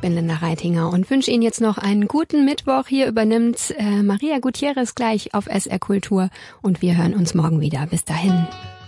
bin Linda Reitinger und wünsche Ihnen jetzt noch einen guten Mittwoch. Hier übernimmt Maria Gutierrez gleich auf SR Kultur und wir hören uns morgen wieder. Bis dahin.